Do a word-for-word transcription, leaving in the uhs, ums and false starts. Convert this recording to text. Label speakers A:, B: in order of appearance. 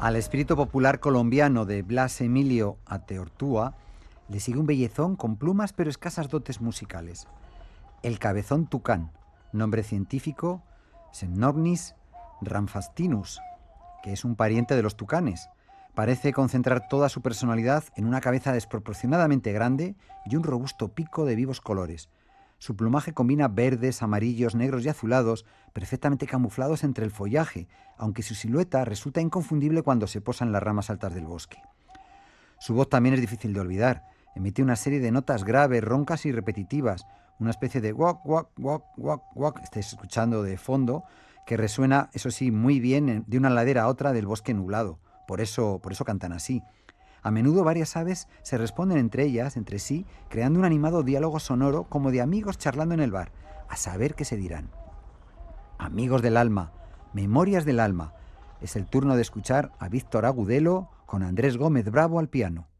A: Al espíritu popular colombiano de Blas Emilio Ateortúa le sigue un bellezón con plumas pero escasas dotes musicales. El cabezón tucán, nombre científico Semnornis ramfastinus, que es un pariente de los tucanes. Parece concentrar toda su personalidad en una cabeza desproporcionadamente grande y un robusto pico de vivos colores. Su plumaje combina verdes, amarillos, negros y azulados, perfectamente camuflados entre el follaje, aunque su silueta resulta inconfundible cuando se posa en las ramas altas del bosque. Su voz también es difícil de olvidar. Emite una serie de notas graves, roncas y repetitivas, una especie de guac, guac, guac, guac, guac, estáis escuchando de fondo, que resuena, eso sí, muy bien de una ladera a otra del bosque nublado. Por eso, por eso cantan así. A menudo varias aves se responden entre ellas, entre sí, creando un animado diálogo sonoro como de amigos charlando en el bar, a saber qué se dirán. Amigos del alma, memorias del alma. Es el turno de escuchar a Víctor Agudelo con Andrés Gómez Bravo al piano.